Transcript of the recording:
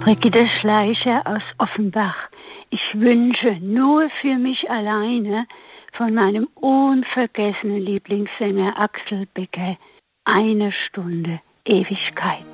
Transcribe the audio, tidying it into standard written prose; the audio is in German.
Brigitte Schleicher aus Offenbach. Ich wünsche nur für mich alleine von meinem unvergessenen Lieblingssänger Axel Becker eine Stunde Ewigkeit.